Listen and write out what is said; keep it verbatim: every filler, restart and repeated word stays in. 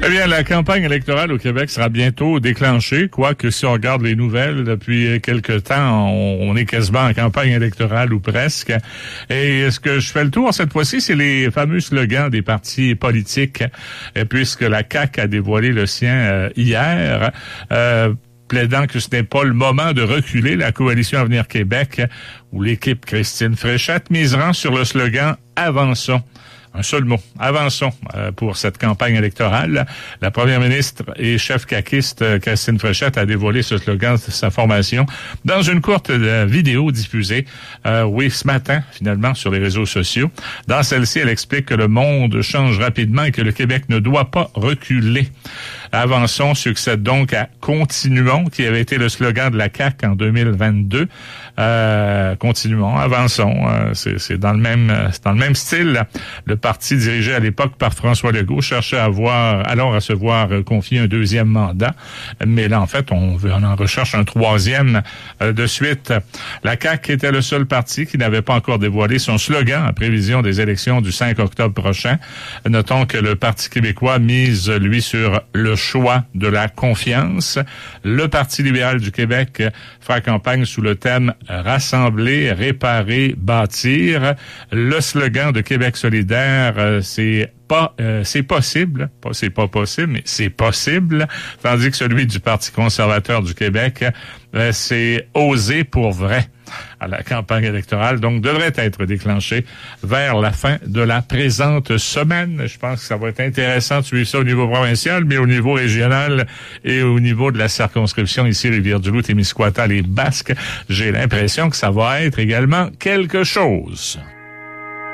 Eh bien, la campagne électorale au Québec sera bientôt déclenchée, quoique si on regarde les nouvelles depuis quelque temps, on, on est quasiment en campagne électorale ou presque. Et ce que je fais le tour cette fois-ci, c'est les fameux slogans des partis politiques, puisque la C A Q a dévoilé le sien euh, hier, euh, plaidant que ce n'est pas le moment de reculer. La coalition Avenir Québec, où l'équipe Christine Fréchette misera sur le slogan « Avançons ». Un seul mot, avançons euh, pour cette campagne électorale. La première ministre et chef caquiste euh, Christine Fréchette a dévoilé ce slogan de sa formation dans une courte euh, vidéo diffusée, euh, oui, ce matin, finalement, sur les réseaux sociaux. Dans celle-ci, elle explique que le monde change rapidement et que le Québec ne doit pas reculer. Avançons succède donc à Continuons, qui avait été le slogan de la C A Q en deux mille vingt-deux. Euh, continuons, avançons, euh, c'est, c'est dans le même, c'est dans le même style. Le parti dirigé à l'époque par François Legault cherchait à avoir, alors à se voir confier un deuxième mandat, mais là en fait on, veut, on en recherche un troisième euh, de suite. La C A Q était le seul parti qui n'avait pas encore dévoilé son slogan en prévision des élections du cinq octobre prochain. Notons que le Parti québécois mise lui sur le choix de la confiance. Le Parti libéral du Québec fera campagne sous le thème « Rassembler, réparer, bâtir ». Le slogan de Québec solidaire, euh, c'est pas euh, c'est possible, pas c'est pas possible, mais c'est possible, tandis que celui du Parti conservateur du Québec, euh, c'est oser pour vrai. À la campagne électorale, donc, devrait être déclenchée vers la fin de la présente semaine. Je pense que ça va être intéressant de suivre ça au niveau provincial, mais au niveau régional et au niveau de la circonscription ici, Rivière-du-Loup, Témiscouata, les Basques, j'ai l'impression que ça va être également quelque chose.